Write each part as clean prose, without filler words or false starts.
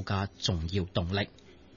務嘅重要動力。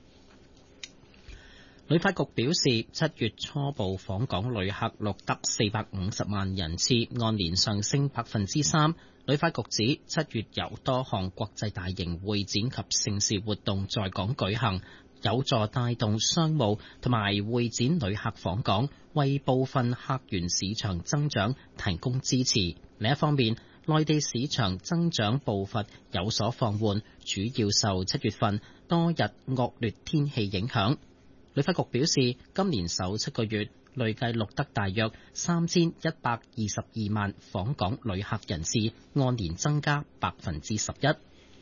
旅發局表示，7月初步訪港旅客錄得450萬人次，按年上升3%。旅發局指，7月有多項國際大型會展及盛事活動在港舉行，有助帶動商務同埋會展旅客訪港，為部分客源市場增長提供支持。另一方面，內地市場增長步伐有所放緩，主要受7月份多日惡劣天氣影響。旅發局表示，今年首7個月累計錄得大約3122萬訪港旅客人次，按年增加11%。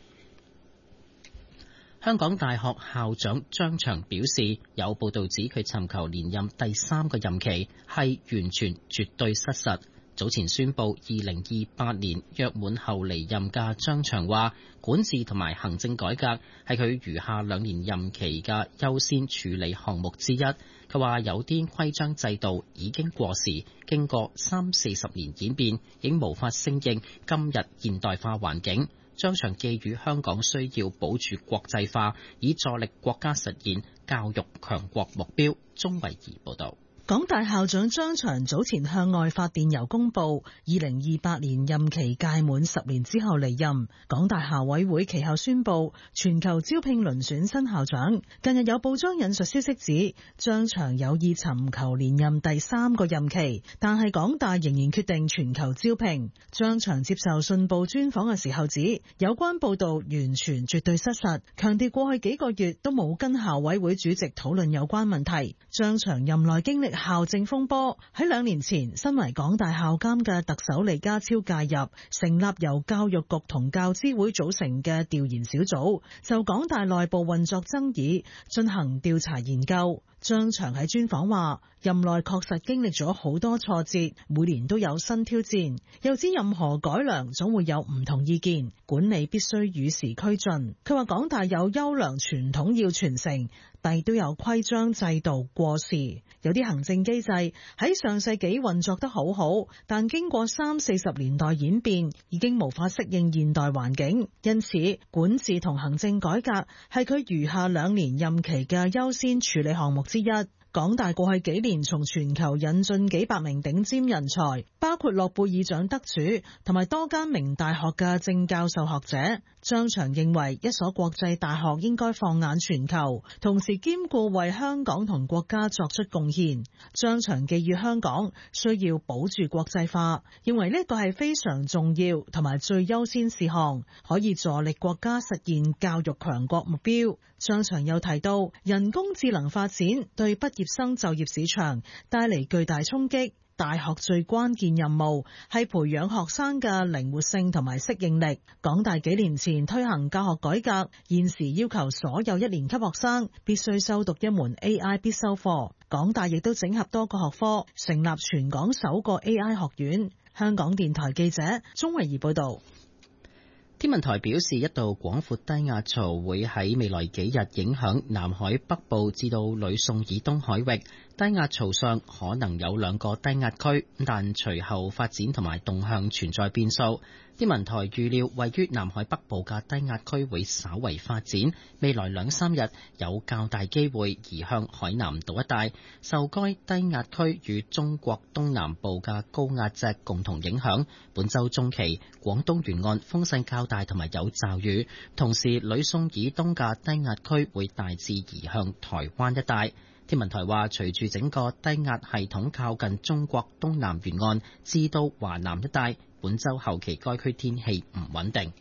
香港大學校長張翔表示，有報道指佢尋求連任第3個任期係完全絕對失實。早前宣布2028年約滿後離任嘅張翔話，管治同埋行政改革係佢餘下2年任期嘅優先處理項目之一。佢話有啲規章制度已經過時，經過30-40年演變，已經無法適應今日現代化環境。張翔寄語香港需要保住國際化，以助力國家實現教育強國目標。鍾慧儀報道。 港大校長張翔早前向外發電郵公佈，2028年任期屆滿10年之後離任。港大校委會其後宣布全球招聘遴選新校長。近日有報章引述消息指，張翔有意尋求連任第3個任期，但係港大仍然決定全球招聘。張翔接受信報專訪嘅時候指，有關報道完全絕對失實，強調過去幾個月都冇跟校委會主席討論有關問題。張翔任內經歷校政風波，喺2年前，身為港大校監嘅特首李家超介入，成立由教育局同教資會組成嘅調研小組，就港大內部運作爭議進行調查研究。張翔喺專訪話，任內確實經歷咗好多挫折，每年都有新挑戰，又指任何改良總會有唔同意見，管理必須與時俱進。佢話港大有優良傳統要傳承，但都有規章制度過時，有啲行政機制喺上世紀運作得好好，但經過30-40年代演變，已經無法適應現代環境。因此，管治同行政改革係佢餘下2年任期嘅優先處理項目之一。港大過去幾年從全球引進幾百名頂尖人才，包括諾貝爾獎得主同埋多間名大學嘅正教授學者。張翔認為一所國際大學應該放眼全球，同時兼顧為香港同國家作出貢獻。張翔寄語香港需要保住國際化，認為呢個係非常重要同埋最優先事項，可以助力國家實現教育強國目標。張翔又提到，人工智能發展對畢業生就業市場帶嚟巨大衝擊。大學最關鍵任務係培養學生嘅靈活性同埋適應力。港大幾年前推行教學改革，現時要求所有1年級學生必須修讀一門 AI 必修課。港大亦都整合多個學科，成立全港首個 AI 學院。香港電台記者鍾慧儀報道。 天文台表示，一道廣闊低壓槽會喺未來幾日影響南海北部至到呂宋以東海域。低壓槽上可能有2個低壓區，但隨後發展同埋動向存在變數。天文台預料，位於南海北部嘅低壓區會稍為發展，未來2-3日有較大機會移向海南島一帶。受該低壓區與中國東南部嘅高壓脊共同影響，本週中期廣東沿岸風勢較大同埋有驟雨，同時呂宋以東嘅低壓區會大致移向台灣一帶。天文台話，隨住整個低壓系統靠近中國東南沿岸至到華南一帶，本週後期該區天氣唔穩定。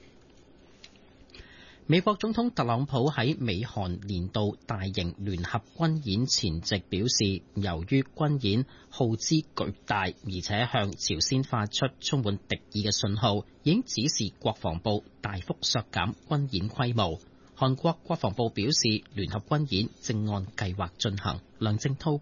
美國總統特朗普喺美韓年度大型聯合軍演前夕表示，由於軍演耗資巨大，而且向朝鮮發出充滿敵意嘅信號，已經指示國防部大幅削減軍演規模。韓國國防部表示，聯合軍演正按計劃進行。梁正滔報導。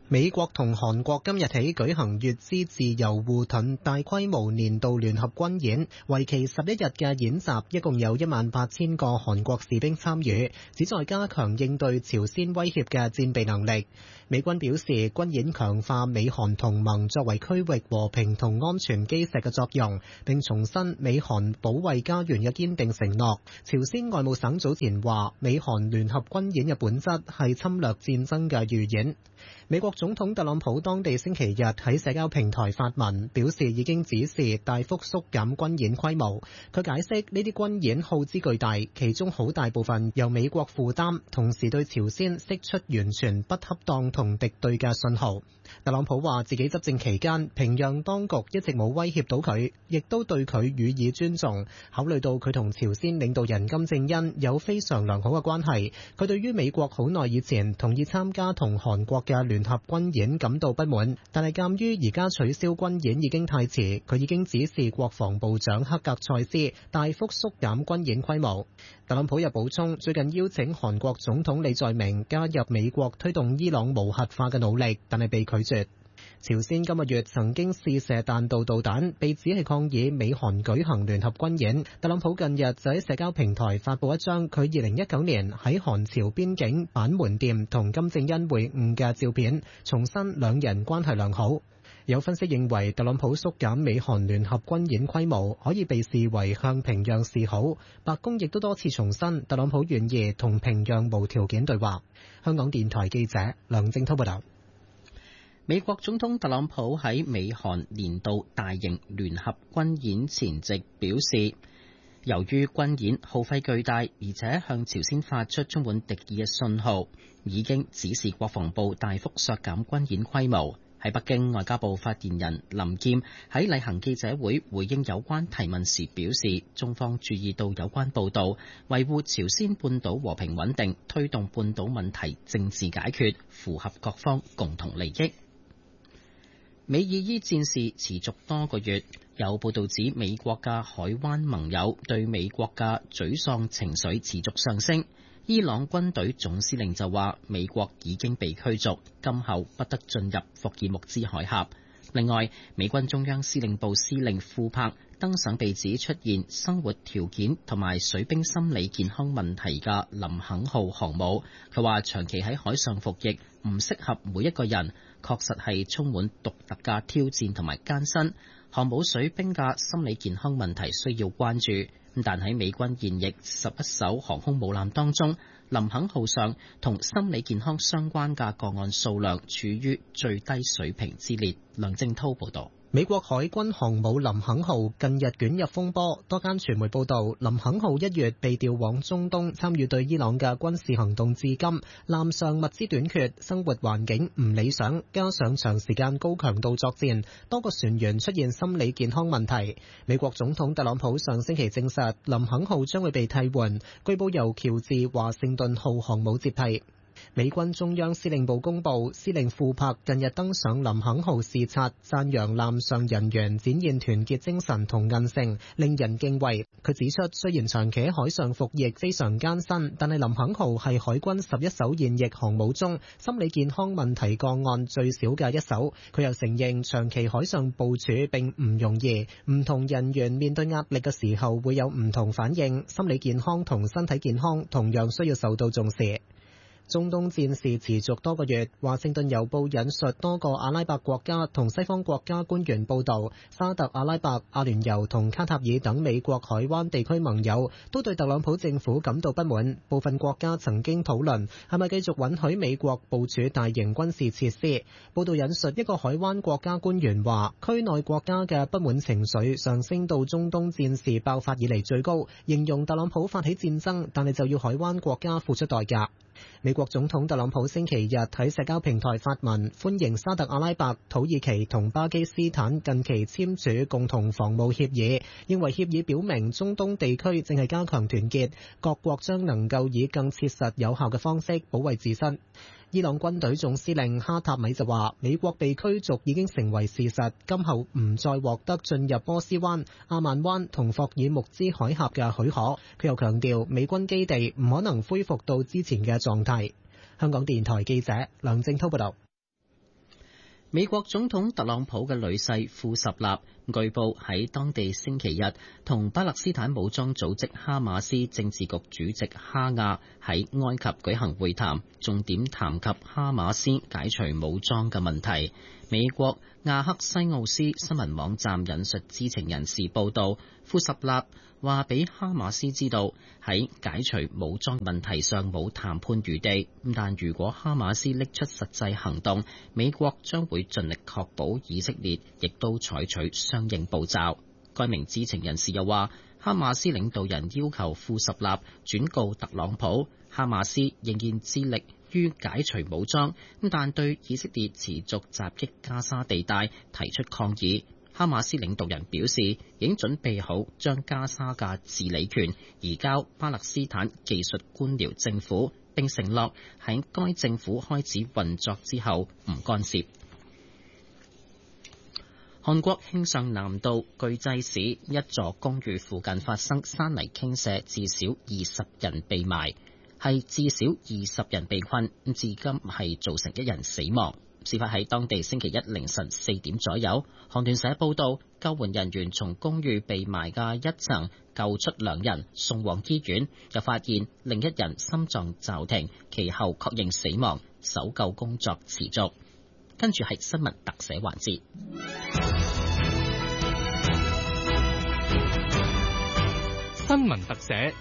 美國同韓國今日起舉行乙支自由護盾大規模年度聯合軍演，為期11日嘅演習，一共有18000個韓國士兵參與，旨在加強應對朝鮮威脅嘅戰備能力。美軍表示，軍演強化美韓同盟作為區域和平同安全基石嘅作用，並重申美韓保衛家園嘅堅定承諾。朝鮮外務省早前話，美韓聯合軍演嘅本質係侵略戰爭嘅預演。美國總統特朗普當地星期日喺社交平台發文，表示已經指示大幅縮減軍演規模。佢解釋呢啲軍演耗資巨大，其中好大部分由美國負擔，同時對朝鮮釋出完全不恰當同敵對嘅信號。特朗普話自己執政期間，平壤當局一直冇威脅到佢，亦都對佢予以尊重。考慮到佢同朝鮮領導人金正恩有非常良好嘅關係，佢對於美國好耐以前同意參加同韓國嘅聯合軍演感到不滿，但係鑑於而家取消軍演已經太遲，佢已經指示國防部長克格塞斯大幅縮減軍演規模。特朗普又補充，最近邀請韓國總統李在明加入美國推動伊朗無核化嘅努力，但係被拒絕。朝鮮今個月曾經試射彈道導彈，被指係抗議美韓舉行聯合軍演。特朗普近日就喺社交平台發布一張佢2019年喺韓朝邊境板門店同金正恩會晤嘅照片，重申兩人關係良好。有分析認為，特朗普縮減美韓聯合軍演規模可以被視為向平壤示好。白宮亦都多次重申，特朗普願意同平壤無條件對話。香港電台記者梁正滔報道。 美國總統特朗普喺美韓年度大型聯合軍演前夕表示，由於軍演耗費巨大，而且向朝鮮發出充滿敵意嘅信號，已經指示國防部大幅削減軍演規模。喺北京，外交部發言人林劍喺例行記者會回應有關提問時表示，中方注意到有關報導，維護朝鮮半島和平穩定，推動半島問題政治解決，符合各方共同利益。美以伊戰事持續多個月，有報道指美國嘅海灣盟友對美國嘅沮喪情緒持續上升。伊朗軍隊總司令就話，美國已經被驅逐，今後不得進入霍爾木茲海峽。另外，美軍中央司令部司令庫珀登上被指出現生活條件同埋水兵心理健康問題嘅林肯號航母。佢話長期喺海上服役唔適合每一個人，確實係充滿獨特嘅挑戰同埋艱辛。航母水兵嘅心理健康問題需要關注。但喺美軍現役11艘航空母艦當中，林肯號上同心理健康相關嘅個案數量處於最低水平之列。梁正滔報導。 美國海軍航母林肯號近日捲入風波，多間傳媒報道，林肯號1月被調往中東參與對伊朗嘅軍事行動至今，艦上物資短缺，生活環境唔理想，加上長時間高強度作戰，多個船員出現心理健康問題。美國總統特朗普上星期證實，林肯號將會被替換，據報由喬治華盛頓號航母接替。美軍中央司令部公布，司令庫珀近日登上林肯號視察，讚揚艦上人員展現團結精神同韌性，令人敬畏。佢指出，雖然長期喺海上服役非常艱辛，但係林肯號係海軍11艘現役航母中心理健康問題個案最少嘅一艘。佢又承認，長期海上部署並唔容易，唔同人員面對壓力嘅時候會有唔同反應，心理健康同身體健康同樣需要受到重視。中東戰事持續多個月，華盛頓郵報引述多個阿拉伯國家同西方國家官員報道，沙特阿拉伯、阿聯酋同卡塔爾等美國海灣地區盟友都對特朗普政府感到不滿。部分國家曾經討論係咪繼續允許美國部署大型軍事設施。報道引述一個海灣國家官員話，區內國家嘅不滿情緒上升到中東戰事爆發以嚟最高，形容特朗普發起戰爭，但係就要海灣國家付出代價。美國總統特朗普星期日喺社交平台發文，歡迎沙特阿拉伯、土耳其同巴基斯坦近期簽署共同防務協議，認為協議表明中東地區正係加強團結，各國將能夠以更切實有效嘅方式保衛自身。伊朗軍隊總司令哈塔米就話，美國被驅逐已經成為事實，今後唔再獲得進入波斯灣、阿曼灣同霍爾木茲海峽嘅許可。佢又強調，美軍基地唔可能恢復到之前嘅狀態。香港電台記者梁正滔報道。 美國總統特朗普嘅女婿庫什納據報喺當地星期日同巴勒斯坦武裝組織哈馬斯政治局主席哈亞喺埃及舉行會談，重點談及哈馬斯解除武裝嘅問題。美國亞克西奧斯新聞網站引述知情人士報道，庫什納話俾哈馬斯知道喺解除武裝問題上冇談判餘地，但如果哈馬斯拎出實際行動，美國將會盡力確保以色列亦都採取相應步驟。該名知情人士又話，哈馬斯領導人要求庫什納轉告特朗普，哈馬斯仍然致力於解除武裝，但對以色列持續襲擊加沙地帶提出抗議。哈馬斯領導人表示，已經準備好將加沙嘅治理權移交巴勒斯坦技術官僚政府，並承諾喺該政府開始運作之後唔干涉。韓國慶尚南道巨濟市一座公寓附近發生山泥傾瀉，至少20人被埋，係至少20人被困，至今係造成1人死亡。事發喺當地星期一凌晨4點左右。韓聯社報道，救援人員從公寓被埋嘅一層救出2人，送往醫院，又發現另1人心臟驟停，其後確認死亡。搜救工作持續。跟住係新聞特寫環節。 新聞特寫。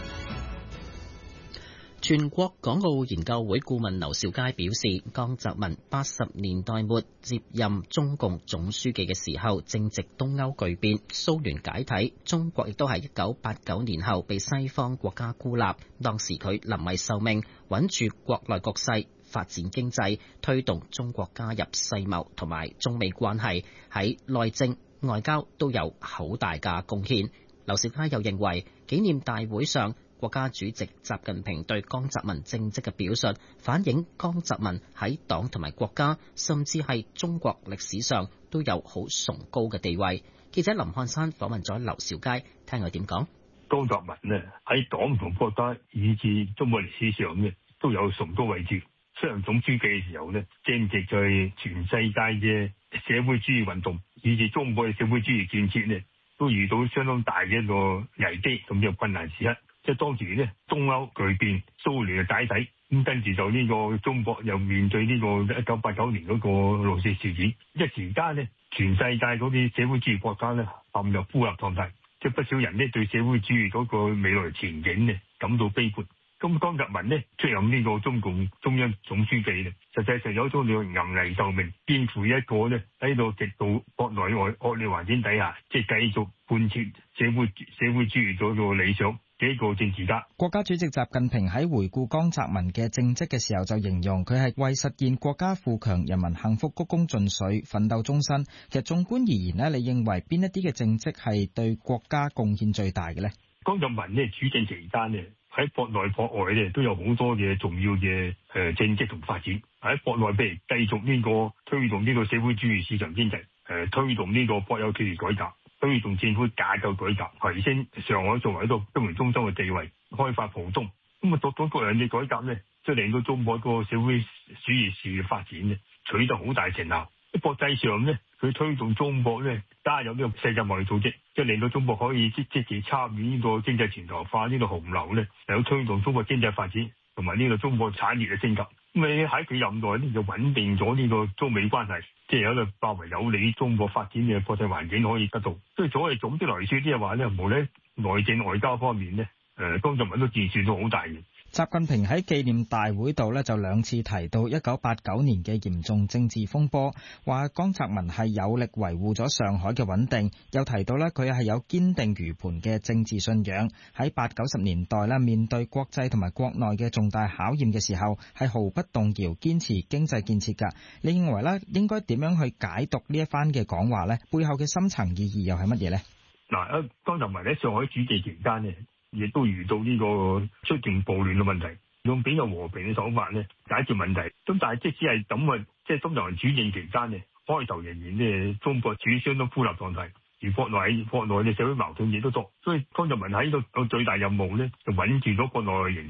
全國港澳研究會顧問劉兆佳表示，江澤民80年代末接任中共總書記嘅時候，正值東歐巨變，蘇聯解體，中國亦都係1989年後被西方國家孤立。當時佢臨危受命，穩住國內局勢，發展經濟，推動中國加入世貿同埋中美關係，喺內政、外交都有好大嘅貢獻。劉兆佳又認為，紀念大會上國家主席習近平對江澤民政績嘅表述，反映江澤民喺黨同埋國家，甚至係中國歷史上都有好崇高嘅地位。記者林漢山訪問咗劉兆佳，聽佢點講。 江澤民呢喺黨同國家以至中國歷史上呢都有崇高位置。出任總書記嘅時候呢，正值在全世界嘅社會主義運動以至中國嘅社會主義建設呢，都遇到相當大嘅一個危機咁嘅困難時刻。即係當時呢，東歐巨變，蘇聯嘅解體，咁跟住就呢個中國又面對呢個1989年嗰個六四事件，一時間呢，全世界嗰啲社會主義國家呢陷入孤立狀態，即係不少人呢對社會主義嗰個未來前景呢感到悲觀。咁江澤民呢出任呢個中共中央總書記呢，實際上有種叫臨危受命，肩負一個呢喺度極度國內外惡劣環境底下，即係繼續貫徹社會主義嗰個理想。幾個政治家， 國家主席習近平喺回顧江澤民嘅政績嘅時候，就形容佢係為實現國家富強、人民幸福鞠躬盡瘁、奮鬥終身。其實縱觀而言呢，你認為邊一啲嘅政績係對國家貢獻最大嘅呢？ 江澤民呢主政期間呢，喺國內國外呢都有好多嘅重要嘅政績同發展。喺國內譬如繼續呢個推動呢個社會主義市場經濟，推動呢個國有企業改革。推動政府架構改革，提升上海作為一個金融中心嘅地位，開發浦東。咁啊，各種各樣嘅改革呢，即係令到中國個社會主義事業發展呢，取得好大成效。喺國際上呢，佢推動中國呢加入呢個世界貿易組織，即係令到中國可以積極參與呢個經濟全球化呢個洪流呢，有推動中國經濟發展同埋呢個中國產業嘅升級。咁喺佢任內呢，就穩定咗呢個中美關係，即係有一個較為有利中國發展嘅國際環境可以得到。所以總的來說，即係話呢，無論內政外交方面呢，江澤民都建設到好大嘅。 習近平喺紀念大會度呢，就2次提到1989年嘅嚴重政治風波，話江澤民係有力維護咗上海嘅穩定，又提到呢，佢係有堅定如磐嘅政治信仰，喺80、90年代呢，面對國際同埋國內嘅重大考驗嘅時候係毫不動搖堅持經濟建設㗎。你認為呢，應該點樣去解讀呢一番嘅講話呢？背後嘅深層意義又係乜嘢呢？ 嗱，江澤民喺上海主政期間呢，亦都遇到呢個出現暴亂嘅問題，用比較和平嘅手法呢解決問題。咁但係即使係咁啊，即係江澤民主政期間呢，開頭仍然呢中國處於相當孤立狀態，而國內嘅社會矛盾亦都多，所以江澤民喺度有最大任務呢，就穩住咗國內嘅形勢，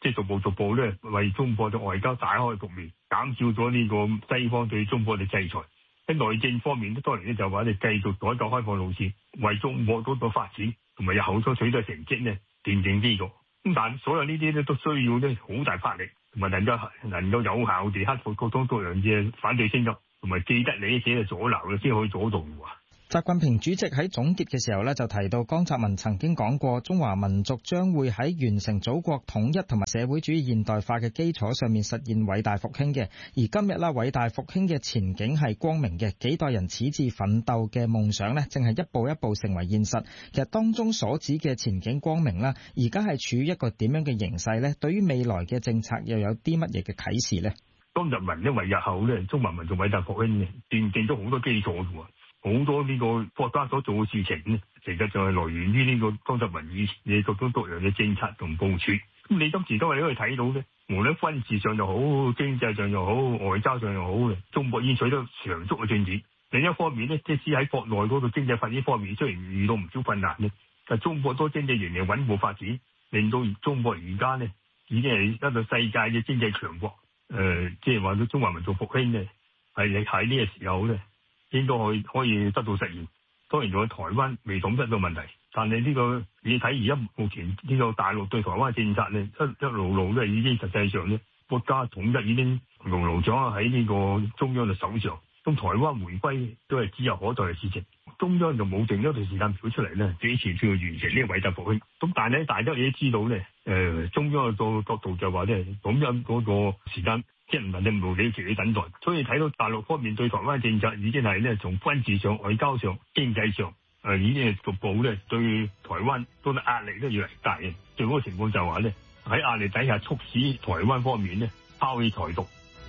即係逐步咧為中國嘅外交打開局面，減少咗呢個西方對中國嘅制裁。喺內政方面咧，當然咧就話你繼續改革開放路線，為中國嗰個發展同埋日後所取得成績咧奠定基礎。咁但所有呢啲咧都需要咧好大魄力，同埋能夠有效地克服各種各樣嘅反對聲音，同埋既得利益者嘅阻撓咧，先可以阻動嘅。 習近平主席喺總結嘅時候咧，就提到江澤民曾經講過，中華民族將會喺完成祖國統一同埋社會主義現代化嘅基礎上面實現偉大復興嘅。而今日啦，偉大復興嘅前景係光明嘅，幾代人矢志奮鬥嘅夢想咧，正係一步一步成為現實。其實當中所指嘅前景光明啦，而家係處於一個點樣嘅形勢咧？對於未來嘅政策又有啲乜嘢嘅啟示咧？ 江澤民因為日後咧，中華民族偉大復興嘅奠定咗好多基礎嘅。好多呢個國家所做嘅事情呢，其實就係來源於呢個江澤民以前嘅各種各樣嘅政策同部署。咁你今時今日你可以睇到咧，無論軍事上又好，經濟上又好，外交上又好嘅，中國已經取得長足嘅進展。另一方面呢，即使喺國內嗰個經濟發展方面，雖然遇到唔少困難呢，但中國多經濟仍然穩步發展，令到中國而家呢已經係一個世界嘅經濟強國。即係話到中華民族復興呢，係喺呢個時候呢，應該可以得到實現。當然仲有台灣未統一嘅問題，但係呢個你睇而家目前呢個大陸對台灣嘅政策咧，一路都已經實際上咧國家統一已經牢牢掌握喺呢個中央嘅手上。咁台灣回歸都係指日可待嘅事情，中央就冇定一段時間表出嚟咧，幾時先要完成呢個偉大復興。咁但係大家你都知道咧，中央嘅角度就話咧，咁樣嗰個時間。即係唔能夠無理期等待，所以睇到大陸方面對台灣政策已經係咧從軍事上、外交上、經濟上，已經係逐步咧對台灣嗰個壓力都越嚟越大嘅。最好嘅情況就係話咧喺壓力底下促使台灣方面咧拋棄台獨。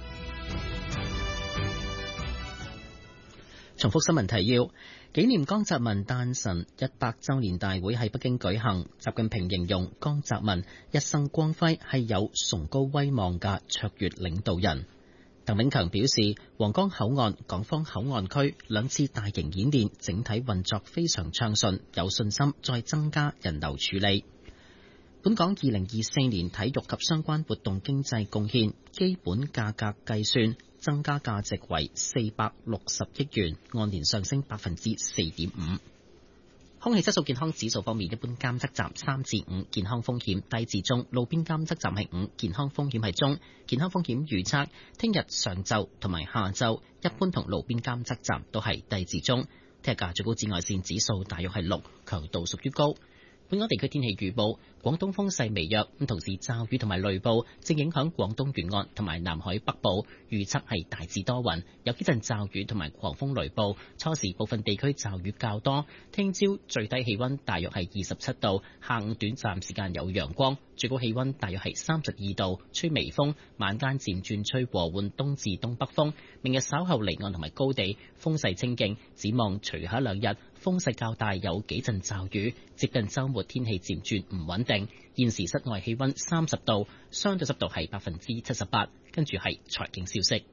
重複新聞提要：紀念江澤民誕辰100週年大會喺北京舉行。習近平形容江澤民一生光輝，係有崇高威望嘅卓越領導人。鄧炳強表示，皇崗口岸、港方口岸區兩次大型演練整體運作非常暢順，有信心再增加人流處理。本港2024年體育及相關活動經濟貢獻基本價格計算增加價值為460億元，按年上升4.5%。空氣質素健康指數方面，一般監測站3至5，健康風險低至中；路邊監測站係5，健康風險係中。健康風險預測，聽日上晝同埋下晝，一般同路邊監測站都係低至中。聽日嘅最高紫外線指數大約係6，強度屬於高。本港地區天氣預報：廣東風勢微弱，咁同時驟雨同埋雷暴正影響廣東沿岸同埋南海北部，預測係大致多雲，有幾陣驟雨同埋狂風雷暴。初時部分地區驟雨較多。聽朝最低氣溫大約係27度，下午短暫時間有陽光，最高氣溫大約係32度，吹微風，晚間漸轉吹和緩東至東北風。明日稍後離岸同埋高地風勢清勁，展望隨後2日風勢較大，有幾陣驟雨。接近週末天氣漸轉唔穩定。現時室外氣溫30度，相對濕度係78%。跟住係財經消息。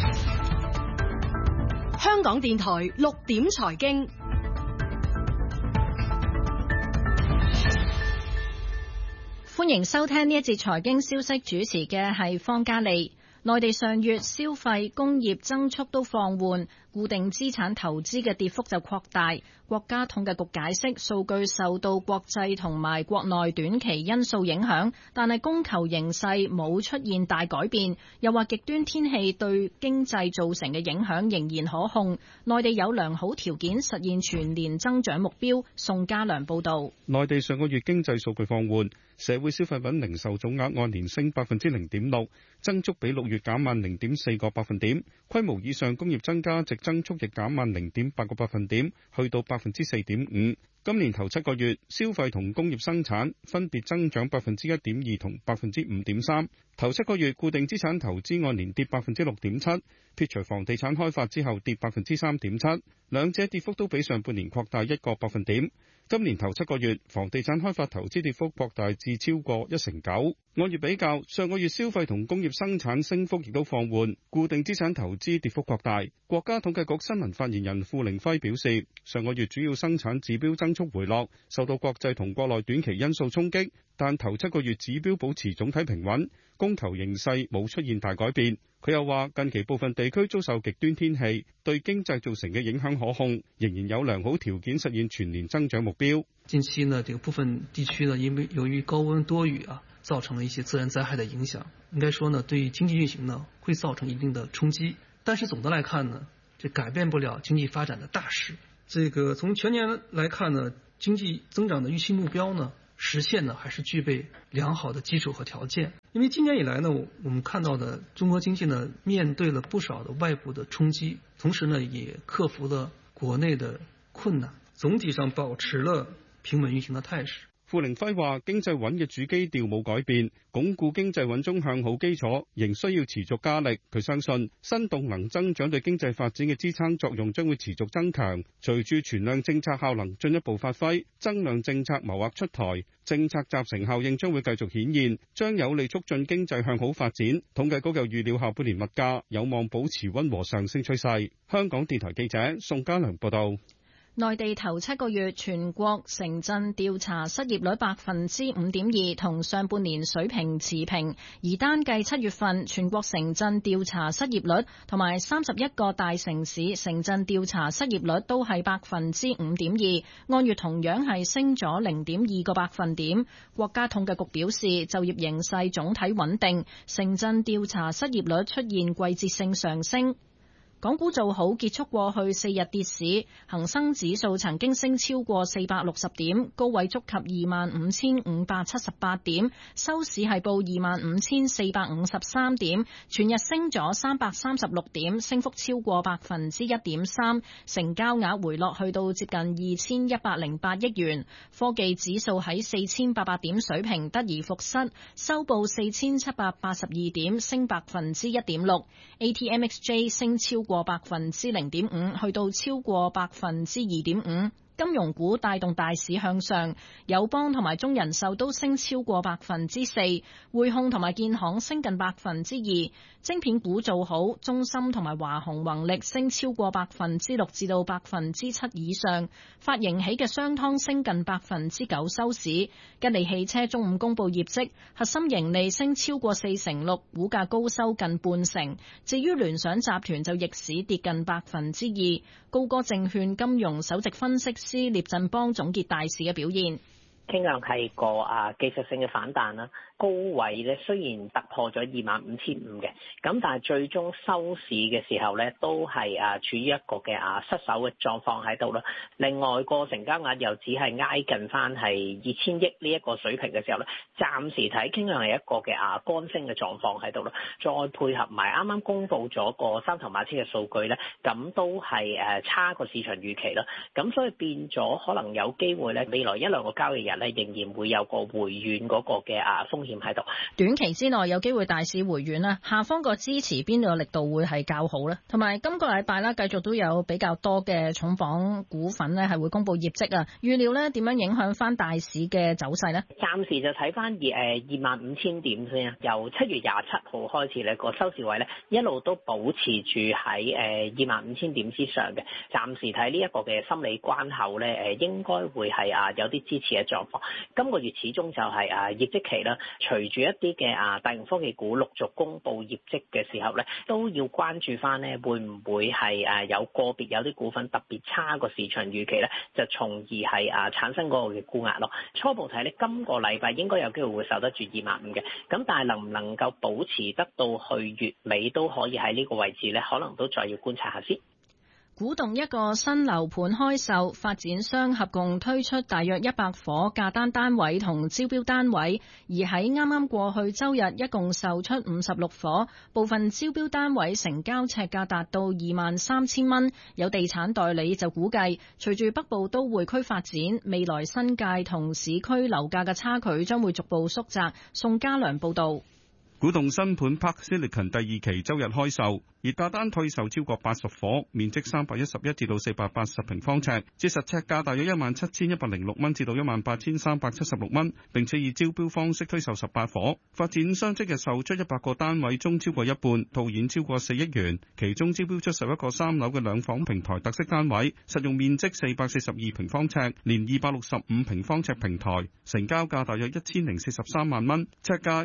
香港電台6點財經，歡迎收聽呢一節財經消息，主持嘅係方嘉利。內地上月消費、工業增速都放緩，固定資產投資嘅跌幅就擴大。國家統計局解釋，數據受到國際同埋國內短期因素影響，但係供求形勢冇出現大改變。又話極端天氣對經濟造成嘅影響仍然可控，內地有良好條件實現全年增長目標。宋家良報導。 內地上個月經濟數據放緩，社會消費品零售總額按年升0.6%，增速比6月減慢0.4個百分點。規模以上工業增加值增速亦減慢0.8個百分點，去到4.5%。今年頭7個月，消費同工業生產分別增長1.2%同5.3%。頭7個月固定資產投資按年跌6.7%，撇除房地產開發之後跌3.7%，兩者跌幅都比上半年擴大1個百分點。今年頭7個月，房地產開發投資跌幅擴大至超過9%。按月比較，上個月消費同工業生產升幅亦都放緩，固定資產投資跌幅擴大。國家統計局新聞發言人傅凌輝表示，上個月主要生產指標增速回落，受到國際同國內短期因素衝擊， 但頭7個月指標保持總體平穩，供求形勢冇出現大改變。佢又話，近期部分地區遭受極端天氣，對經濟造成嘅影響可控，仍然有良好條件實現全年增長目標。 近期呢，這個部分地區呢，因為由於高溫多雨造成了一些自然災害的影響，應該說呢，對經濟運行呢會造成一定的衝擊。但是總的來看呢，這改變不了經濟發展的大勢。這個從全年來看呢，經濟增長的預期目標呢，實現呢還是具備良好的基礎和條件。因為今年以來呢，我們看到的中國經濟呢，面對了不少的外部的衝擊，同時呢，也克服了國內的困難，總體上保持了平穩運行的態勢。 傅凌輝話：經濟穩嘅主基調冇改變，鞏固經濟穩中向好基礎仍需要持續加力。佢相信新動能增長對經濟發展嘅支撐作用將會持續增強。隨住存量政策效能進一步發揮，增量政策謀劃出台，政策集成效應將會繼續顯現，將有利促進經濟向好發展。統計局又預料下半年物價有望保持溫和上升趨勢。香港電台記者宋家良報道。 內地頭7個月全國城鎮調查失業率5.2%，同上半年水平持平。而單計7月份全國城鎮調查失業率同埋31個大城市城鎮調查失業率都係5.2%，按月同樣係升咗0.2個百分點。國家統計局表示，就業形勢總體穩定，城鎮調查失業率出現季節性上升。港股做好，結束過去4日跌市，恒生指數曾經升超過460點，高位觸及25,578點，收市係報25,453點，全日升咗336點，升幅超過1.3%，成交額回落去到接近2,108億元。科技指數喺4,800點水平得而復失，收報4,782點，升1.6%。ATMXJ 升超過0.5%，去到超過2.5%。金融股帶動大市向上，友邦同埋中人壽都升超過4%，匯控同埋建行升近2%。晶片股做好，中芯同埋華虹宏力升超過6%至到7%以上。發盈喜嘅商湯升近9%收市。吉利汽車中午公布業績，核心盈利升超過46%，股價高收近半成。至於聯想集團就逆市跌近2%。高歌證券金融首席分析師聶振邦總結大市嘅表現。 傾向係個技術性嘅反彈啦，高位咧雖然突破咗25,500嘅，咁但係最終收市嘅時候咧都係處於一個嘅失守嘅狀況喺度啦。另外個成交額又只係挨近翻係2,000億呢一個水平嘅時候咧，暫時睇傾向係一個嘅乾升嘅狀況喺度啦。再配合埋啱啱公布咗個三頭馬車嘅數據咧，咁都係差過市場預期啦。咁所以變咗可能有機會咧，未來1-2個交易日仍然會有個回軟嗰個嘅風險喺度。 短期之內有機會大市回軟啦，下方個支持邊度嘅力度會係較好咧？同埋今個禮拜啦，繼續都有比較多嘅重磅股份咧係會公布業績啊。預料咧點樣影響翻大市嘅走勢咧？ 暫時就睇翻25,000點先啊。由7月27號開始咧，個收市位咧一路都保持住喺25,000點之上嘅。暫時睇呢一個嘅心理關口咧，應該會係有啲支持嘅狀況。今個月始終就係業績期啦，隨住一啲嘅大型科技股陸續公布業績嘅時候咧，都要關注翻咧，會唔會係有個別有啲股份特別差過市場預期咧，就從而係產生嗰個嘅沽壓咯。初步睇咧，今個禮拜應該有機會會守得住25,000嘅，咁但係能唔能夠保持得到去月尾都可以喺呢個位置咧，可能都再要觀察下先。 古洞一個新樓盤開售，發展商合共推出大約100伙價單單位同招標單位，而喺啱啱過去周日，一共售出56伙，部分招標單位成交尺價達到23,000蚊。有地產代理就估計，隨住北部都會區發展，未來新界同市區樓價嘅差距將會逐步縮窄。宋家良報道。 古洞新盤 Park Silicon 第二期周日開售，而價單退售超過80伙，面積311至到480平方尺，折實尺價大約17,106蚊至到18,376蚊，並且以招標方式推售18伙。發展商即日售出100個單位中超過一半，套現超過4億元，其中招標出11個3樓嘅兩房平台特色單位，實用面積442平方尺，連265平方尺平台，成交價大約1,043萬蚊，尺價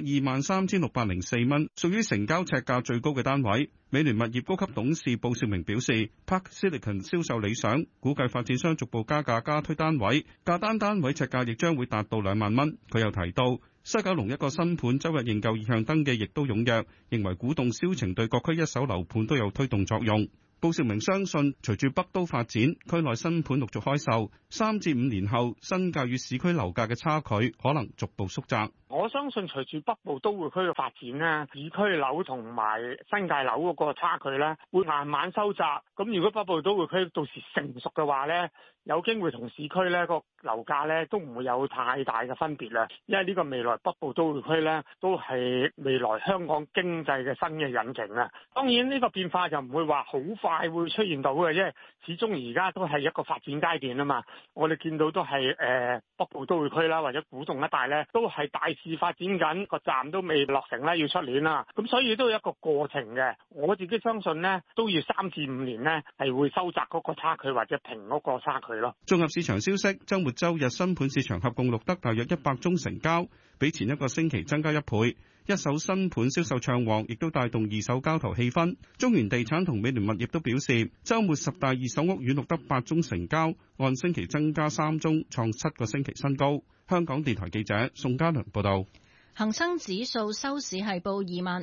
23,604蚊，屬於成交尺價最高嘅單位。美聯物業高級董事布少明表示 ，Park Silicon 銷售理想，估計發展商逐步加價加推單位，價單位尺價亦將會達到2萬蚊。佢又提到，西九龍一個新盤周日認購意向登記亦都踴躍，認為古洞銷情對各區一手樓盤都有推動作用。布少明相信，隨住北都發展，區內新盤陸續開售，3至5年後，新界與市區樓價嘅差距可能逐步縮窄。 我相信隨住北部都會區嘅發展咧，市區樓同埋新界樓嗰個差距咧，會慢慢收窄。咁如果北部都會區到時成熟嘅話咧，有機會同市區咧個樓價咧都唔會有太大嘅分別啦。因為呢個未來北部都會區咧都係未來香港經濟嘅新嘅引擎啦。當然呢個變化就唔會話好快會出現到嘅，因為始終而家都係一個發展階段啊嘛。我哋見到都係北部都會區啦，或者古洞一帶咧，都係大致發展緊，個站都未落成咧，要出年啦。咁所以都有一個過程嘅。我自己相信呢，都要3至5年呢，係會收窄嗰個差距或者平嗰個差距咯。 綜合市場消息，週末週日新盤市場合共錄得大約100宗成交，比前一個星期增加1倍。一手新盤銷售暢旺，亦都帶動二手交投氣氛。中原地產同美聯物業都表示，週末10大二手屋苑錄得8宗成交，按星期增加3宗，創7個星期新高。香港電台記者宋家良報道。 恒生指數收市係報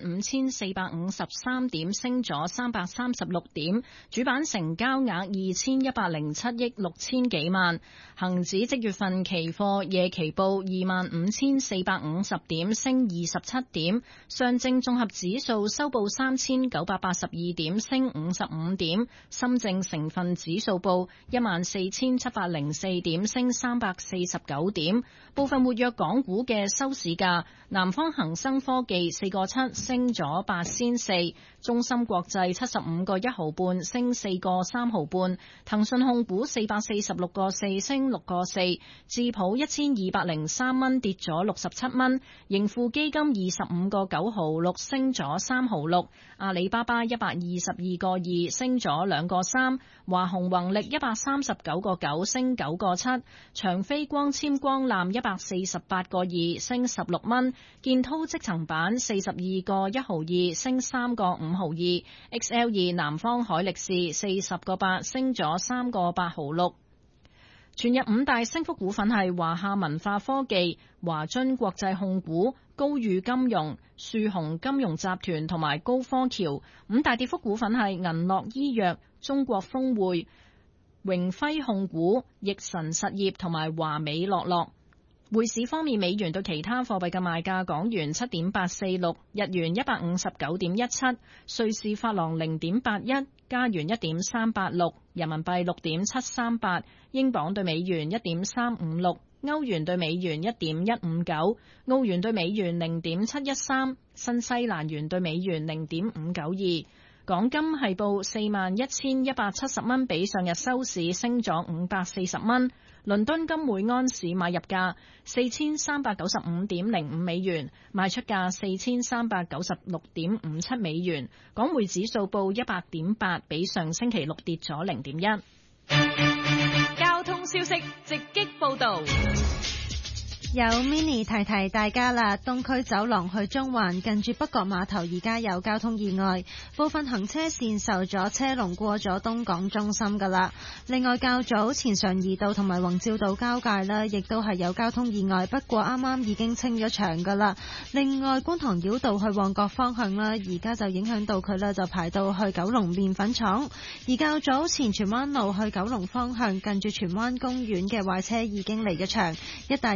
25,453點，升咗336點，主板成交額2,107億6千幾萬。恒指即月份期貨夜期報25,450點，升27點。上證綜合指數收報3,982點，升55點。深證成分指數報14,704點，升349點。部分活躍港股嘅收市價。南方恒生科技4個7升咗8仙4，中芯國際75個1毫半升4個3毫半，騰訊控股446個4升6個4，智普1203蚊跌咗67蚊，盈富基金25個9毫6升咗3毫6，阿里巴巴122個2升咗2個3，華虹宏力139個9升9個7，長飛光纖光纜148個2升16蚊。建滔積層板42個1毫2升3個5毫2 ，XL2 南方海力士40個8升咗3個8毫6。全日5大升幅股份係華夏文化科技、華津國際控股、高裕金融、樹鴻金融集團同埋高科橋。5大跌幅股份係銀樂醫藥、中國峰匯、榮輝控股、易神實業同埋華美樂樂。匯市方面，美元對其他貨幣嘅賣價：港元7.846，日元159.17，瑞士法郎0.81，加元1.386，人民幣6.738，英鎊對美元1.356，歐元對美元1.159，澳元對美元0.713，新西蘭元對美元0.592。港金係報41,170蚊，比上日收市升咗540蚊。倫敦金每安士買入價4395.05美元，賣出價4396.57美元。港匯指數報100.8，比上星期六跌咗0.1。 交通消息直擊報道。 有 Mini 提提大家啦，東區走廊去中環近住北角碼頭而家有交通意外，部分行車線受阻，車龍過咗東港中心噶啦。另外較早前常怡道同埋宏照道交界啦，亦都係有交通意外，不過啱啱已經清咗場噶啦。另外觀塘繞道去旺角方向啦，而家就影響到佢啦，就排到去九龍麵粉廠。而較早前荃灣路去九龍方向近住荃灣公園嘅壞車已經離咗場，一帶仍然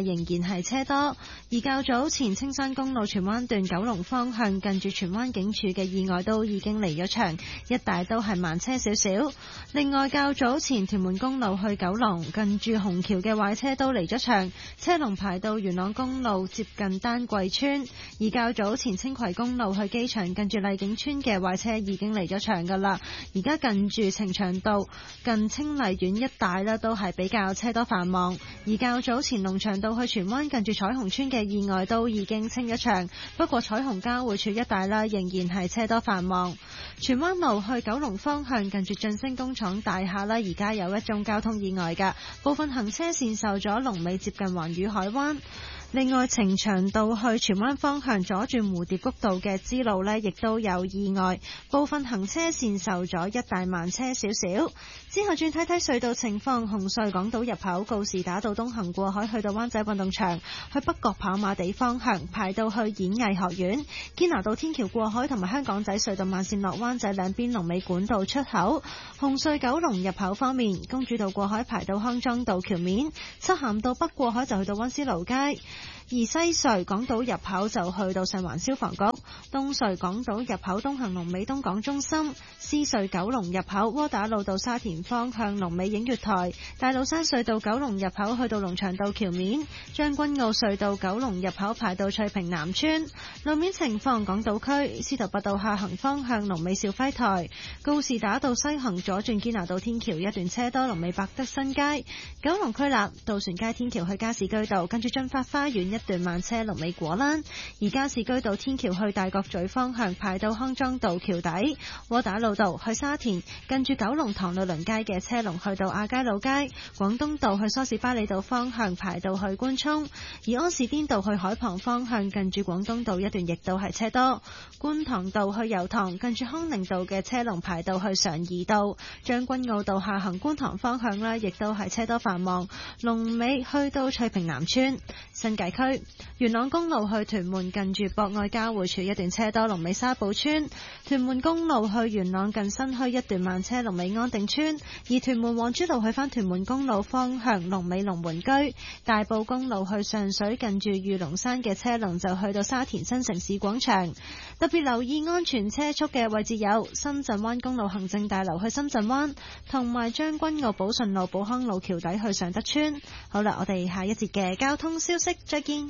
係車多。而較早前青山公路荃灣段九龍方向近住荃灣警署嘅意外都已經離咗場，一帶都係慢車少少。另外較早前屯門公路去九龍近住紅橋嘅壞車都離咗場，車龍排到元朗公路接近丹桂村。而較早前青葵公路去機場近住麗景村嘅壞車已經離咗場㗎啦，而家近住呈祥道近清麗苑一帶呢都係比較車多繁忙。而較早前龍翔道去荃灣近住彩虹村嘅意外都已經清咗場，不過彩虹交匯處一帶啦仍然係車多繁忙。荃灣路去九龍方向近住晉升工廠大廈啦，而家有一宗交通意外㗎，部分行車線受阻，龍尾接近環宇海灣。另外，呈祥道去荃灣方向左轉蝴蝶谷道嘅支路呢，亦都有意外，部分行車線受阻，一帶慢車少少。之後轉睇睇隧道情況，紅隧港島入口告士打道東行過海去到灣仔運動場，去北角跑馬地方向排到去演藝學院，堅拿道天橋過海同埋香港仔隧道慢線落灣仔兩邊龍尾管道出口。紅隧九龍入口方面，公主道過海排到康莊道橋面，漆咸道北過海就去到溫思勞街。而西隧港島入口就去到上環消防局，東隧港島入口東行龍尾東港中心，獅隧九龍入口窩打老道沙田方向龍尾映月台，大老山隧道九龍入口去到龍翔道橋面，將軍澳隧道九龍入口排到翠屏南村。路面情況，港島區司徒拔道下行方向龍尾兆輝台，告士打道西行左轉堅拿道天橋一段車多，龍尾百德新街。九龍區立渡船街天橋去加士居道跟住駿發花園一段慢車，龍尾果欄。而加士居道天橋去大角咀方向排到康莊道橋底，窩打老道去沙田近住九龍塘律倫街嘅車龍去到亞皆老街，廣東道去梳士巴利道方向排到去官涌，而柯士甸道去海旁方向近住廣東道一段亦都係車多，觀塘道去油塘近住康寧道嘅車龍排到去常怡道，將軍澳道下行觀塘方向呢亦都係車多繁忙，龍尾去到翠屏南村。新界區元朗公路去屯門近住博愛交匯處一段車多，龍尾沙寶村；屯門公路去元朗近新墟一段慢車，龍尾安定村；而屯門皇珠路去返屯門公路方向，龍尾龍門居；大埔公路去上水近住御龍山嘅車龍就去到沙田新城市廣場。特別留意安全車速嘅位置有深圳灣公路行政大樓去深圳灣，同埋將軍澳寶順路寶康路橋底去尚德村。好啦，我哋下一節嘅交通消息再見。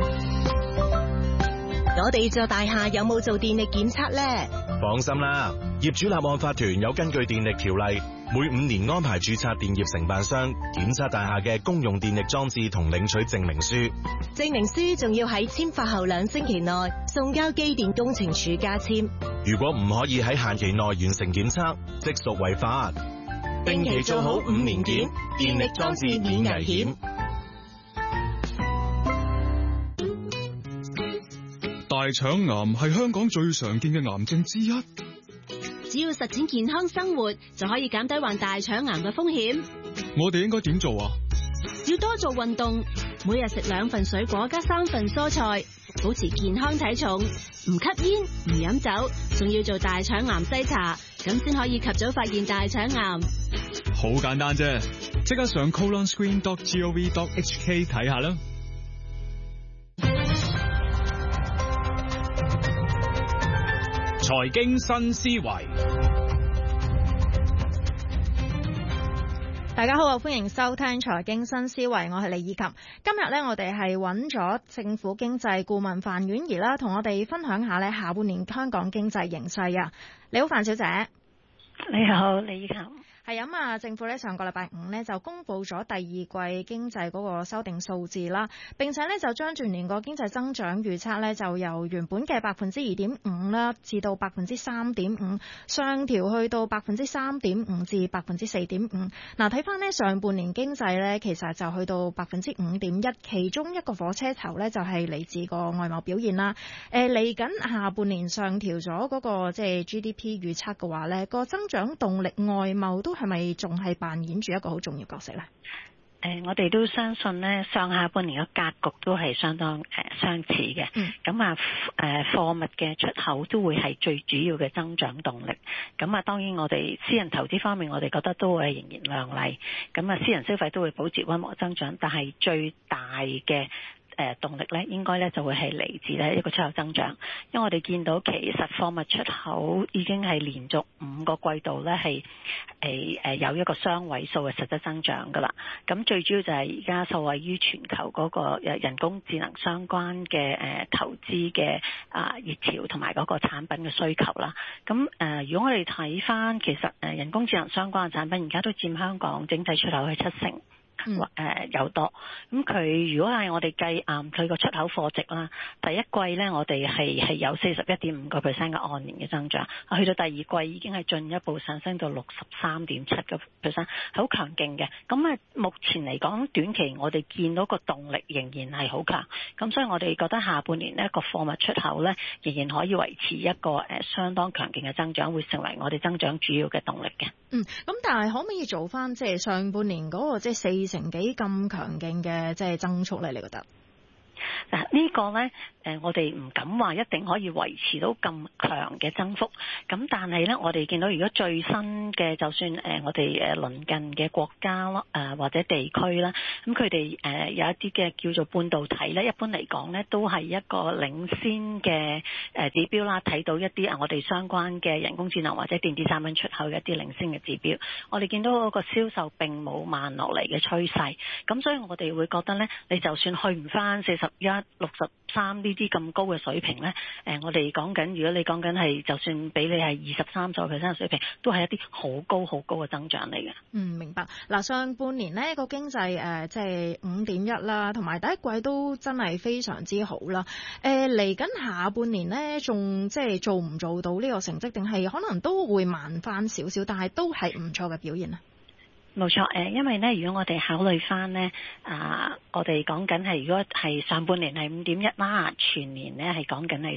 我哋座大廈有冇做電力檢測呢？ 放心啦，業主立案法團有根據電力條例，每5年安排註冊電業承辦商檢測大廈嘅公用電力裝置同領取證明書。 證明書仲要喺簽發後2星期內送交機電工程署加簽。 如果唔可以喺限期內完成檢測，即屬違法。定期做好5年檢，電力裝置免危險。 大腸癌係香港最常見嘅癌症之一。 只要實踐健康生活，就可以減低患大腸癌嘅風險。 我哋應該點做啊？ 要多做運動，每日食2份水果加3份蔬菜，保持健康體重，唔吸煙唔飲酒，仲要做大腸癌篩查，咁先可以及早發現大腸癌。 好簡單啫，即刻上 colonscreen.gov.hk 睇下啦。 財經新思維， 大家好，歡迎收聽財經新思維，我係李以琴。今日呢，我哋係揾咗政府經濟顧問范婉儀啦，同我哋分享下呢下半年香港經濟形勢啊。你好，范小姐。 你好，李以琴。 係咁啊！政府咧上個禮拜5咧就公布咗第2季經濟嗰個修訂數字啦，並且咧就將全年個經濟增長預測咧就由原本嘅2.5%啦，至到3.5%，上調去到3.5%至4.5%。嗱，睇翻呢上半年經濟咧，其實就去到5.1%，其中一個火車頭咧就係嚟自個外貿表現啦。嚟緊下半年上調咗嗰個即係 GDP 預測嘅話咧，個增長動力外貿都係咪仲係扮演住一個好重要角色呢？ 我哋都相信呢，上下半年嘅格局都係相當相似嘅。咁貨物嘅出口都會係最主要嘅增長動力。咁當然我哋私人投資方面，我哋覺得都會仍然亮麗。咁私人消費都會保持溫和增長，但係最大嘅動力咧，應該咧就會係嚟自咧一個出口增長，因為我哋見到其實貨物出口已經係連續5個季度咧係有一個雙位數嘅實質增長㗎啦。咁最主要就係而家受惠於全球嗰個人工智能相關嘅投資嘅熱潮同埋嗰個產品嘅需求啦。咁如果我哋睇翻其實人工智能相關嘅產品而家都佔香港整體出口係70%。有多咁佢如果係我哋計佢個出口貨值啦，第一季咧我哋係有41.5% 嘅按年嘅增長，去到第二季已經係進一步上升到63.7%，係好強勁嘅。咁目前嚟講短期我哋見到個動力仍然係好強，咁所以我哋覺得下半年呢個貨物出口咧仍然可以維持一個相當強勁嘅增長，會成為我哋增長主要嘅動力嘅。 咁但係可唔可以做翻即係上半年嗰個即係4成幾咁強勁嘅即係增速咧？你覺得？ 嗱呢個呢，我哋唔敢話一定可以維持到咁強嘅增幅。咁但係呢，我哋見到如果最新嘅，就算我哋鄰近嘅國家啦，或者地區啦，咁佢哋有一啲嘅叫做半導體呢，一般嚟講呢，都係一個領先嘅指標啦。睇到一啲我哋相關嘅人工智能或者電子產品出口嘅一啲領先嘅指標，我哋見到嗰個銷售並冇慢落嚟嘅趨勢。咁所以我哋會覺得呢，你就算去唔翻41、63呢啲咁高嘅水平呢，我哋講緊，如果你講緊係，就算俾你係23%嘅水平，都係一啲好高嘅增長嚟嘅。 明白。嗱，上半年呢個經濟即係5.1啦，同埋第一季都真係非常之好啦。嚟緊下半年呢，仲即係做唔做到呢個成績，定係可能都會慢翻少少，但係都係唔錯嘅表現啊。 冇錯，因為咧，如果我哋考慮翻咧，我哋講緊係如果係上半年係5.1啦，全年咧係講緊係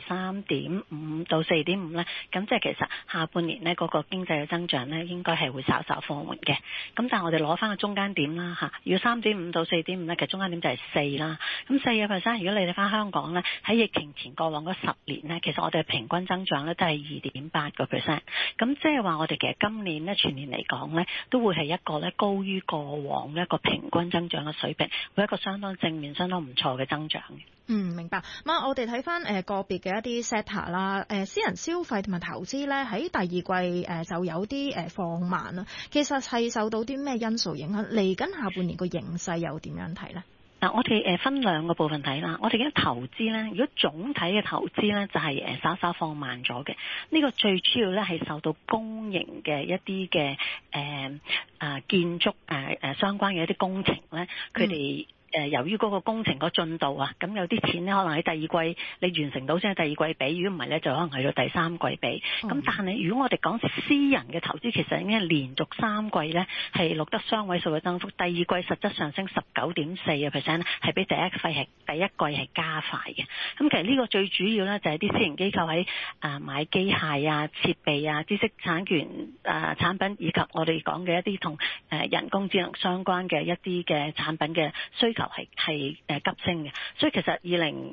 3.5到4.5咧，咁即係其實下半年咧嗰個經濟嘅增長咧應該係會稍稍放緩嘅。咁但係我哋攞翻個中間點啦嚇，如果3.5到4.5咧，其實中間點就係4啦。咁4%，如果你睇翻香港咧，喺疫情前過往嗰10年咧，其實我哋平均增長咧都係2.8%。咁即係話我哋其實今年咧全年嚟講咧，都會係一個咧高於過往一個平均增長嘅水平，會一個相當正面、相當唔錯嘅增長嘅。 明白。咁我哋睇翻個別嘅一啲 sector 啦，私人消費同埋投資咧喺第二季就有啲放慢啦。其實係受到啲咩因素影響？嚟緊下半年個形勢又點樣睇咧？ 嗱，我哋分兩個部分睇啦。我哋嘅投資咧，如果總體嘅投資咧就係稍稍放慢咗嘅。呢個最主要咧係受到公營嘅一啲嘅建築相關嘅一啲工程咧，佢哋由於嗰個工程個進度啊，咁有啲錢咧可能喺第二季你完成到先喺第二季俾，如果唔係咧就可能去到第三季俾。咁但係如果我哋講私人嘅投資，其實已經係連續3季咧係錄得雙位數嘅增幅，第二季實質上升19.4%，係比第一季係加快嘅。咁其實呢個最主要咧就係啲私營機構喺買機械啊、設備啊、知識產權產品，以及我哋講嘅一啲同人工智能相關嘅一啲嘅產品嘅需求係急升嘅，所以其實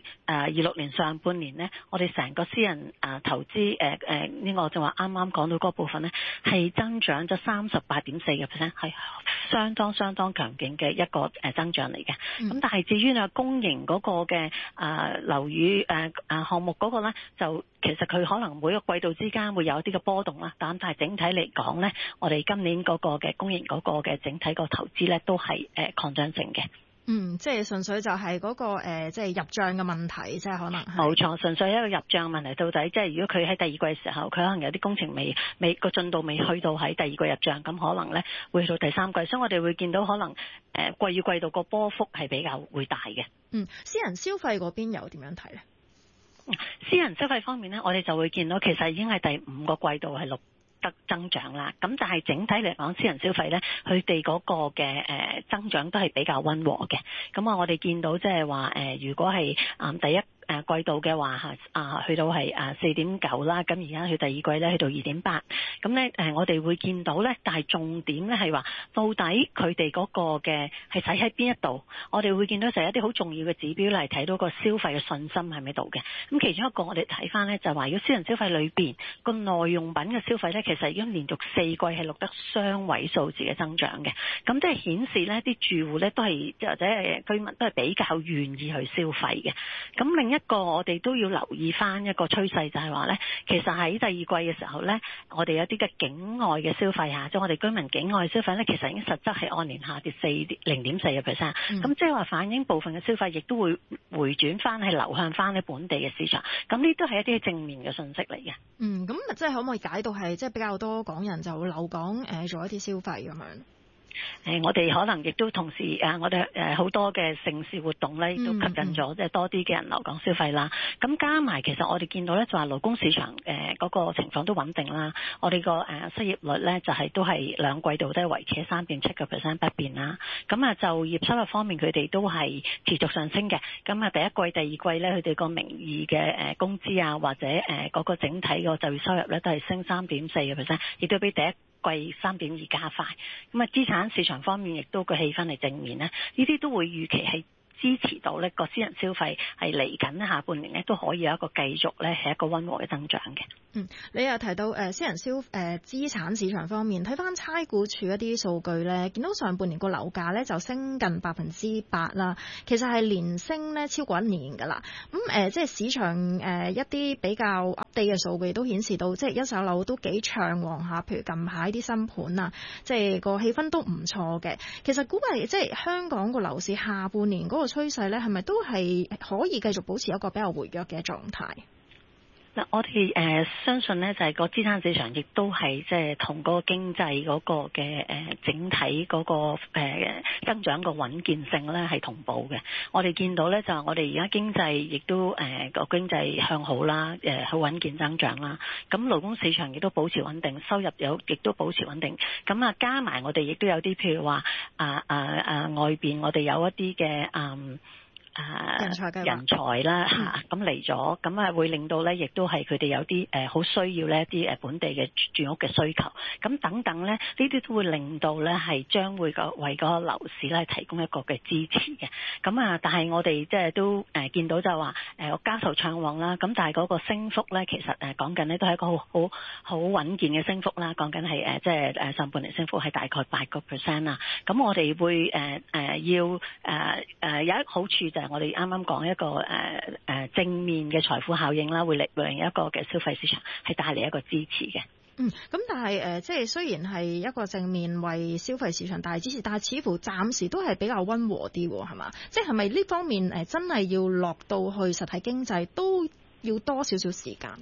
2026年上半年呢，我哋成個私人投資呢個就話啱啱講到嗰部分呢，係增長咗38.4%，係相當強勁嘅一個增長嚟嘅。咁但係至於你公營嗰個嘅樓宇項目嗰個呢，就其實佢可能每個季度之間會有一啲嘅波動啦，但係整體嚟講呢，我哋今年嗰個嘅公營嗰個嘅整體個投資呢，都係擴張性嘅。 即係純粹就係嗰個即係入帳嘅問題，即係可能冇錯，純粹一個入帳問題。到底即係如果佢喺第二季嘅時候，佢可能有啲工程未個進度未去到喺第二季入帳，咁可能咧會去到第三季，所以我哋會見到可能季與季度個波幅係比較會大嘅。 私人消費嗰邊又點樣睇咧？ 私人消費方面咧，我哋就會見到其實已經係第5個季度係得增長啦，咁但係整體嚟講，私人消費咧，佢哋嗰個嘅增長都係比較溫和嘅。咁我哋見到即係話如果係第季度嘅話去到係4.9啦，咁而家去第二季咧去到2.8，咁咧我哋會見到咧，但係重點咧係話到底佢哋嗰個嘅係使喺邊一度，我哋會見到就係一啲好重要嘅指標嚟睇到個消費嘅信心係咪度嘅。咁其中一個我哋睇翻咧就係話，如果私人消費裏邊個耐用品嘅消費咧，其實已經連續4季係錄得雙位數字嘅增長嘅，咁即係顯示咧啲住戶咧都係或者居民都係比較願意去消費嘅。咁另一個我哋都要留意翻一個趨勢就係話咧，其實喺第二季嘅時候咧，我哋有啲嘅境外嘅消費即係我哋居民境外消費咧，其實已經實質係按年下跌0.4%，咁即係話反映部分嘅消費亦都會回轉翻係流向翻咧本地嘅市場，咁呢都係一啲正面嘅信息嚟嘅。 咁即係可唔可以解到係即係比較多港人就留港做一啲消費咁樣？ 我哋可能亦都同時我哋好多嘅盛事活動咧，亦都吸引咗即係多啲嘅人留港消費啦。咁加埋其實我哋見到咧就話勞工市場嗰個情況都穩定啦。我哋個失業率咧就係都係兩季度都係維持喺3.7% 不變啦。咁就業收入方面佢哋都係持續上升嘅。咁第一季、第二季咧佢哋個名義嘅工資或者嗰個整體個就業收入咧都係升3.4%，亦都比第一季3.2加快。咁資產市場方面亦都個氣氛係正面咧，呢啲都會預期係支持到呢個私人消費係嚟緊下半年咧都可以有一個繼續咧係一個溫和嘅增長嘅。 你又提到私人資產市場方面，睇翻差估署一啲數據咧，見到上半年個樓價咧就升近8%啦，其實係連升咧超過1年㗎啦。即係市場一啲比較 update 嘅數據都顯示到，即係一手樓都幾暢旺下，譬如近排啲新盤即係個氣氛都唔錯嘅。其實估計即係香港個樓市下半年嗰個趨勢咧，係咪都係可以繼續保持一個比較活躍嘅狀態？ 我哋相信咧，就係個資產市場亦都係即係同嗰個經濟嗰個嘅整體嗰個增長個穩健性咧係同步嘅。我哋見到咧就係我哋而家經濟亦都個經濟向好啦，好穩健增長啦。咁勞工市場亦都保持穩定，收入亦都保持穩定。咁加埋我哋亦都有啲譬如話外邊我哋有一啲嘅人才啦咁嚟咗，咁會令到咧，亦都係佢哋有啲好需要呢一啲本地嘅住屋嘅需求，咁等等咧，呢啲都會令到咧係將會為個樓市咧提供一個嘅支持嘅。咁但係我哋即係都見到就話交投暢旺啦，咁但係嗰個升幅咧，其實講緊咧都係一個好穩健嘅升幅啦，講緊係即係上半年升幅係大概8%啦。咁我哋會要有一個好處就係我哋啱啱講一個正面嘅財富效應啦，會令一個嘅消費市場係帶嚟一個支持嘅。 咁但係即係雖然係一個正面為消費市場帶嚟支持，但係似乎暫時都係比較溫和啲，係嘛？即係咪呢方面真係要落到去實體經濟都要多少少時間？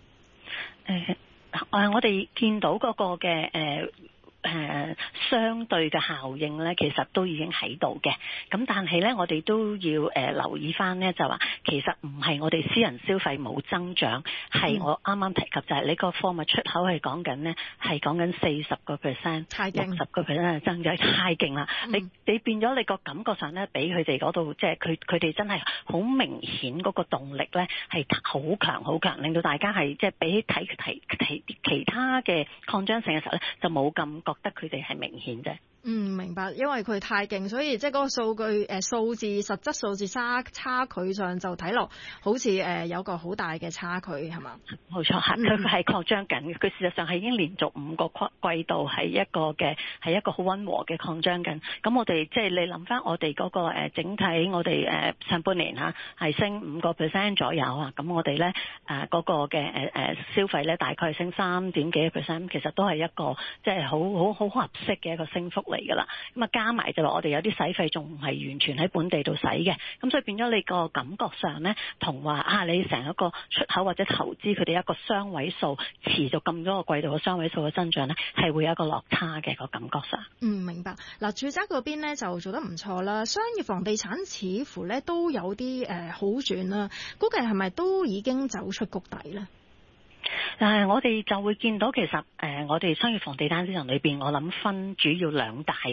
我哋見到嗰個嘅相對嘅效應咧，其實都已經喺度嘅。咁但係咧，我哋都要留意翻咧，就話其實唔係我哋私人消費冇增長，係我啱啱提及就係你個貨物出口係講緊咧，係講緊40%、60%嘅增長，太勁啦！你變咗你個感覺上咧，俾佢哋嗰度即係佢哋真係好明顯嗰個動力咧係好強好強，令到大家係即係比起睇其他嘅擴張性嘅時候咧，就冇咁覺得佢哋係明顯啫。 明白，因為佢太勁，所以即係嗰個數據實質數字差距上就睇落好似有個好大嘅差距，係嘛？冇錯， 佢係擴張緊嘅。佢事實上係已經連續5個季度係一個好溫和嘅擴張緊。咁我哋即係你諗翻我哋嗰個整體，我哋上半年係升5% 左右啊。咁我哋咧嗰個嘅消費咧大概係升3點幾%，其實都係一個即係好合適嘅一個升幅嚟㗎啦。咁加埋就話我哋有啲使費仲唔係完全喺本地度使嘅，咁所以變咗你個感覺上咧，同話你成一個出口或者投資佢哋一個雙位數持續咁多個季度嘅雙位數嘅增長咧，係會有一個落差嘅個感覺上。 明白。嗱，住宅嗰邊咧就做得唔錯啦，商業房地產似乎咧都有啲好轉啦，估計係咪都已經走出谷底咧？ 我哋就會見到其實我哋商業房地產市場裏邊，我諗分主要兩大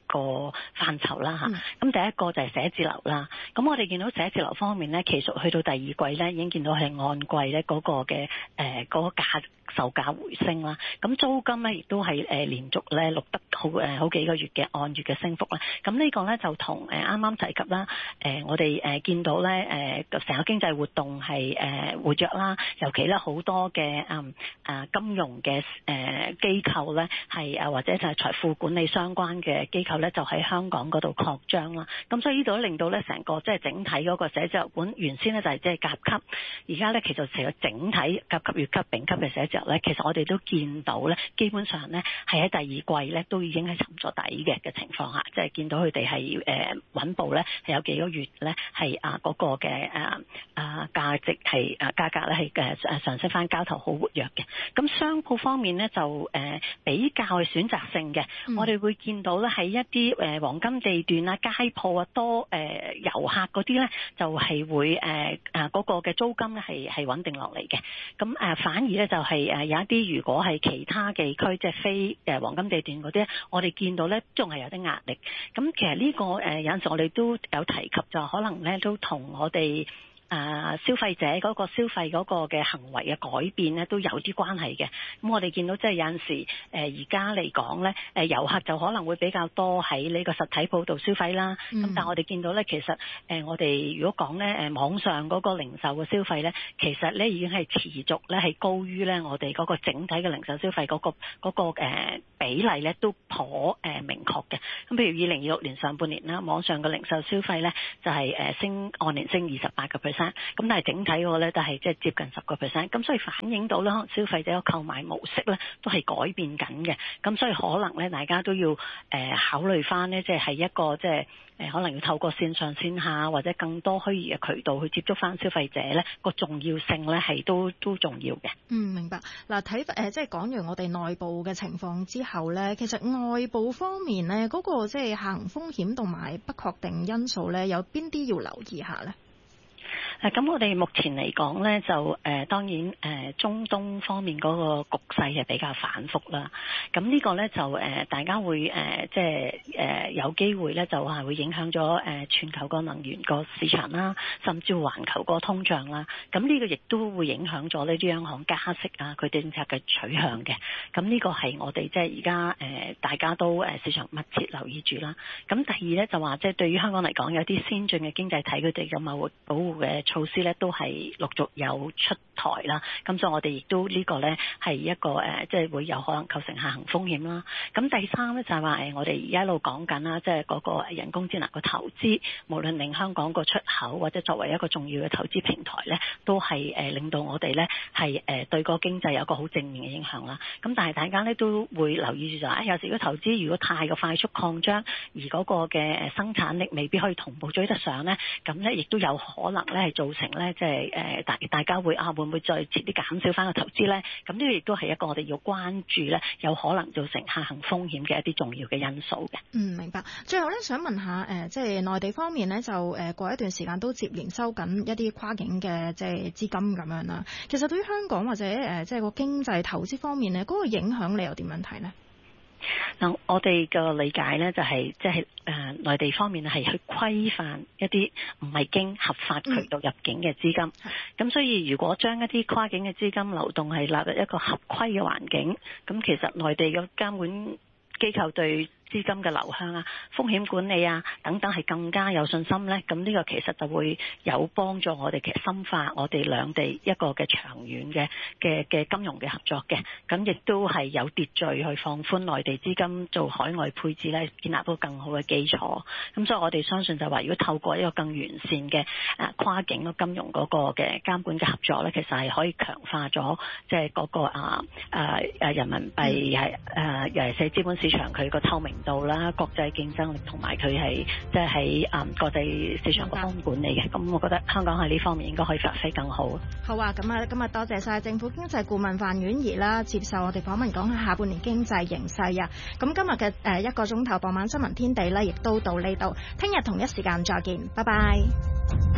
個範疇啦嚇。咁第一個就係寫字樓啦。咁我哋見到寫字樓方面咧，其實去到第二季咧，已經見到係按季咧嗰個嘅嗰個售價回升啦。咁租金咧亦都係連續咧錄得好幾個月嘅按月嘅升幅啦。咁呢個咧就同啱啱提及啦。我哋見到咧成個經濟活動係活躍啦，尤其咧好多嘅金融嘅機構咧係或者就係財富管理相關嘅機構咧就喺香港嗰度擴張啦。咁所以呢度令到咧成個即係整體嗰個寫字樓盤原先咧就係即係甲級，而家咧其實成個整體甲級、乙級、丙級嘅寫字樓咧，其實我哋都見到咧，基本上咧係喺第二季咧都已經係沉咗底嘅情況下，即係見到佢哋係穩步咧係有幾個月咧係嗰個嘅價值係價格咧係上升翻，交投好活躍嘅。咁商鋪方面咧就比較係選擇性嘅，我哋會見到咧喺一啲黃金地段啊、街鋪啊多遊客嗰啲咧就係會嗰個嘅租金咧係穩定落嚟嘅。咁反而咧就係有一啲如果係其他地區即係非黃金地段嗰啲，我哋見到咧仲係有啲壓力。咁其實呢個有陣時我哋都有提及，就可能咧都同我哋消費者嗰個消費嗰個嘅行為嘅改變咧都有啲關係嘅。咁我哋見到即係有陣時而家嚟講咧遊客就可能會比較多喺呢個實體鋪度消費啦。咁但係我哋見到咧其實我哋如果講咧網上嗰個零售嘅消費咧，其實咧已經係持續咧係高於咧我哋嗰個整體嘅零售消費嗰個比例咧都頗明確嘅。咁譬如2026年上半年啦，網上嘅零售消費咧就係按年升28%。咁但係整體嗰個咧都係即係接近10%，咁所以反映到咧可能消費者嘅購買模式咧都係改變緊嘅，咁所以可能咧大家都要考慮翻咧，即係一個即係可能要透過線上線下或者更多虛擬嘅渠道去接觸翻消費者咧，個重要性咧係都重要嘅。 明白。嗱即係講完我哋內部嘅情況之後咧，其實外部方面咧嗰個即係下行風險同埋不確定因素咧，有邊啲要留意下咧？ 咁我哋目前嚟講咧，就當然中東方面嗰個局勢係比較反覆啦。咁呢個咧就大家會即係有機會咧，就係會影響咗全球個能源個市場啦，甚至環球個通脹啦。咁呢個亦都會影響咗呢啲央行加息啊，佢政策嘅取向嘅。咁呢個係我哋即係而家大家都市場密切留意住啦。咁第二咧就話即係對於香港嚟講，有啲先進嘅經濟體佢哋嘅貿易保護嘅措施咧都係陸續有出台啦，咁所以我哋亦都呢個咧係一個即係會有可能構成下行風險啦。咁第三咧就係話我哋而家一路講緊啦，即係嗰個人工智能個投資，無論令香港個出口或者作為一個重要嘅投資平台咧，都係令到我哋咧係對個經濟有一個好正面嘅影響啦。咁但係大家咧都會留意住就係有時如果投資如果太過快速擴張，而嗰個嘅生產力未必可以同步追得上咧，咁咧亦都有可能咧係造成咧即係大家會會唔會再遲啲減少翻個投資咧？咁呢個亦都係一個我哋要關注咧，有可能造成下行風險嘅一啲重要嘅因素嘅。 明白。最後咧想問下即係內地方面咧就過一段時間都接連收緊一啲跨境嘅即係資金咁樣啦。其實對於香港或者即係個經濟投資方面咧，嗰個影響你又點樣睇呢？ 嗱，我哋嘅理解咧就係即係內地方面係去規範一啲唔係經合法渠道入境嘅資金，咁所以如果將一啲跨境嘅資金流動係納入一個合規嘅環境，咁其實內地嘅監管機構對資金嘅流向啊、風險管理啊等等係更加有信心咧，咁呢個其實就會有幫助我哋其實深化我哋兩地一個嘅長遠嘅金融嘅合作嘅，咁亦都係有秩序去放寬內地資金做海外配置咧，建立到更好嘅基礎。咁所以我哋相信就話，如果透過一個更完善嘅跨境嘅金融嗰個嘅監管嘅合作咧，其實係可以強化咗即係嗰個人民幣係尤其是資本市場佢個透明度啦、國際競爭力同埋佢係即係喺國際市場個風險管理嘅，咁我覺得香港喺呢方面應該可以發揮更好。 好啊，咁啊，今日多謝晒政府經濟顧問范婉儀啦，接受我哋訪問，講下下半年經濟形勢啊。咁今日嘅一個鐘頭傍晚新聞天地咧，亦都到呢度，聽日同一時間再見，拜拜。